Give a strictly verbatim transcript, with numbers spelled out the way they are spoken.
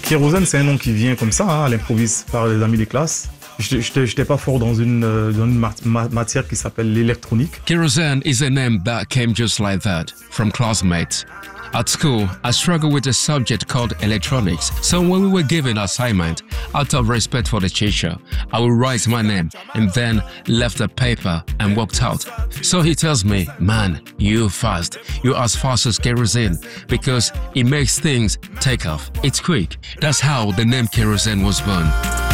Kérosène, c'est un nom qui vient comme ça, hein, à l'improviste par les amis de classe. Je n'étais pas fort dans une, euh, dans une mat- ma- matière qui s'appelle l'électronique. Kerosene is a name that came just like that, from classmates. At school, I struggled with a subject called electronics, so when we were given assignment, out of respect for the teacher, I would write my name and then left the paper and walked out. So he tells me, man, you fast, you're as fast as kerosene, because it makes things take off. It's quick. That's how the name Kerosene was born.